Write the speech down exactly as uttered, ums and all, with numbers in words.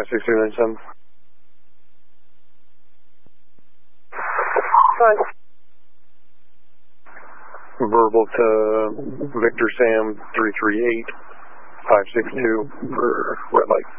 five six two nine seven. Hi. Verbal to Victor Sam three three eight five six two for red light.